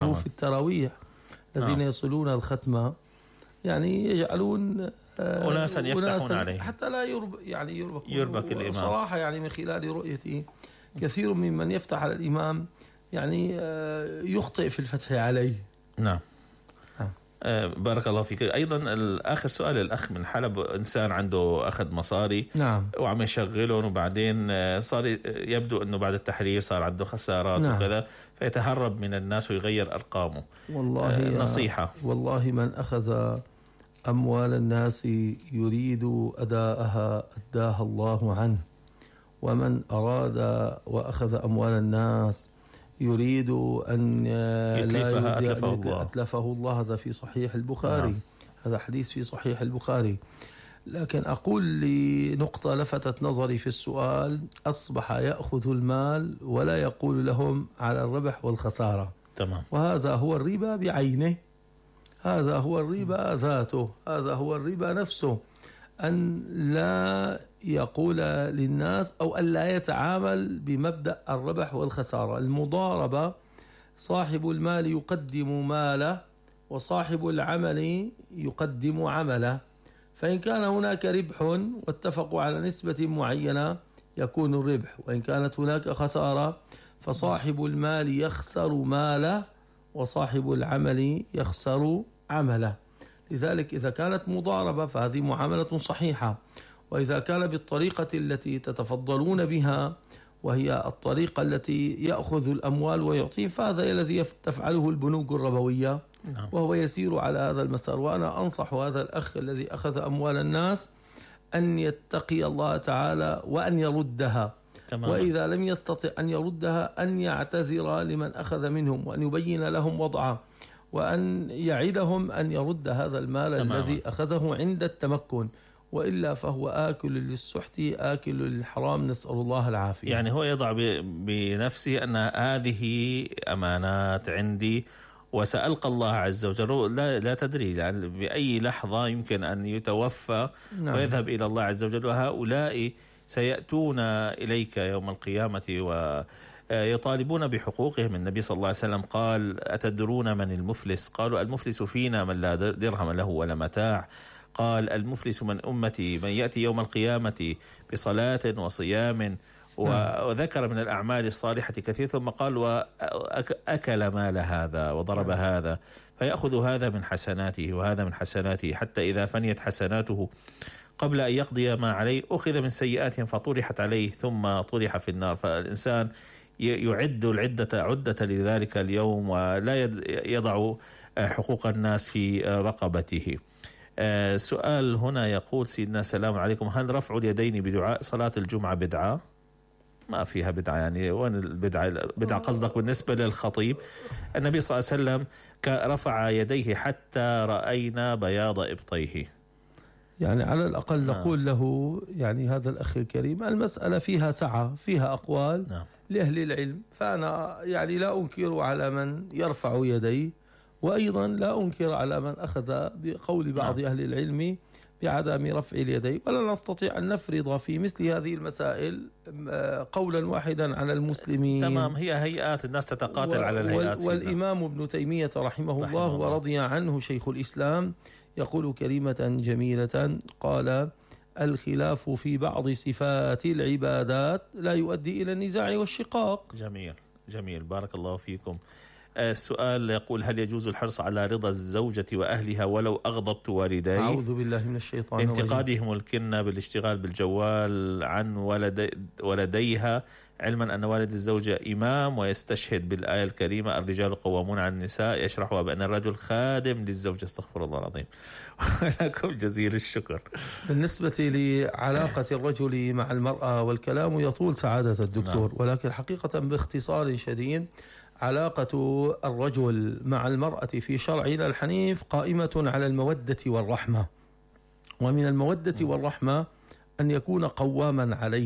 الحروف التراويح الذين يصلون الختمة، يعني يجعلون أناسا يفتحون عليه حتى لا يربك الإمام. صراحة يعني من خلال رؤيتي كثير ممن يفتح على الإمام يعني يخطئ في الفتح عليه. نعم. بارك الله فيك. أيضا آخر سؤال الأخ من حلب، إنسان عنده أخذ مصاري نعم وعم يشغلهم، وبعدين صار يبدو أنه بعد التحرير صار عنده خسارات نعم. وكذا، فيتهرب من الناس ويغير أرقامه. والله نصيحة. والله من أخذ أموال الناس يريد أداءها أداها الله عنه، ومن أراد وأخذ أموال الناس يريد أن أتلفه الله. هذا في صحيح البخاري. نعم. هذا حديث في صحيح البخاري. لكن أقول لنقطة لفتت نظري في السؤال: أصبح يأخذ المال ولا يقول لهم على الربح والخسارة. تمام. وهذا هو الربا بعينه، هذا هو الربا ذاته، هذا هو الربا نفسه، أن لا يقول للناس أو أن لا يتعامل بمبدأ الربح والخسارة. المضاربة صاحب المال يقدم ماله وصاحب العمل يقدم عمله، فإن كان هناك ربح واتفقوا على نسبة معينة يكون الربح، وإن كانت هناك خسارة فصاحب المال يخسر ماله وصاحب العمل يخسر عمله. لذلك إذا كانت مضاربة فهذه معاملة صحيحة، وإذا كان بالطريقة التي تتفضلون بها وهي الطريقة التي يأخذ الأموال ويعطيه، فهذا الذي تفعله البنوك الربوية، وهو يسير على هذا المسار. وأنا أنصح هذا الأخ الذي أخذ أموال الناس أن يتقي الله تعالى وأن يردها. تمام. وإذا لم يستطع أن يردها أن يعتذر لمن أخذ منهم وأن يبين لهم وضعه وأن يعدهم أن يرد هذا المال الذي أخذه عند التمكن، وإلا فهو آكل للسحت آكل للحرام، نسأل الله العافية. يعني هو يضع بنفسه أن هذه أمانات عندي وسألقى الله عز وجل، لا تدري يعني بأي لحظة يمكن أن يتوفى. نعم. ويذهب إلى الله عز وجل، وهؤلاء سيأتون إليك يوم القيامة ويطالبون بحقوقهم. النبي صلى الله عليه وسلم قال: أتدرون من المفلس؟ قالوا: المفلس فينا من لا درهم له ولا متاع. قال: المفلس من أمتي من يأتي يوم القيامة بصلاة وصيام وذكر من الأعمال الصالحة كثير، ثم قال: وأكل مال هذا وضرب هذا، فيأخذ هذا من حسناته وهذا من حسناته، حتى إذا فنيت حسناته قبل أن يقضي ما عليه أخذ من سيئاتهم فطرحت عليه ثم طرح في النار. فالإنسان يعد عدة لذلك اليوم ولا يضع حقوق الناس في رقبته. سؤال هنا يقول: سيدنا السلام عليكم، هل رفع اليدين بدعاء صلاة الجمعة بدعة؟ ما فيها بدعة. يعني وين البدعة قصدك بالنسبة للخطيب؟ النبي صلى الله عليه وسلم رفع يديه حتى رأينا بياض إبطيه. يعني على الأقل نقول له يعني هذا الأخ الكريم المسألة فيها سعة، فيها أقوال لأهل العلم، فأنا يعني لا أنكر على من يرفع يديه، وأيضا لا أنكر على من أخذ بقول بعض أهل العلم بعدم رفع اليدين، ولا نستطيع أن نفرض في مثل هذه المسائل قولا واحدا على المسلمين. تمام. هي هيئات الناس تتقاتل على الهيئات. والإمام ابن تيمية رحمه الله ورضي عنه شيخ الإسلام يقول كلمة جميلة، قال: الخلاف في بعض صفات العبادات لا يؤدي إلى النزاع والشقاق. جميل بارك الله فيكم. السؤال يقول: هل يجوز الحرص على رضا الزوجة وأهلها ولو أغضبت والدي؟ أعوذ بالله من الشيطان الرجيم. انتقادهم الكنة بالاشتغال بالجوال عن ولديها، علما أن والد الزوجة إمام ويستشهد بالآية الكريمة: الرجال قوامون على النساء، يشرحها بأن الرجل خادم للزوجة. استغفر الله العظيم. ولكم جزيل الشكر. بالنسبة لعلاقة الرجل مع المرأة والكلام يطول سعادة الدكتور. ولكن حقيقة باختصار شديد، علاقة الرجل مع المرأة في شرعنا الحنيف قائمة على المودة والرحمة، ومن المودة والرحمة أن يكون قواما عليه